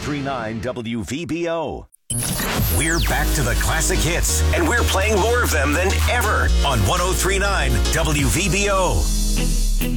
1039 WVBO. We're back to the classic hits, and we're playing more of them than ever on 1039 WVBO.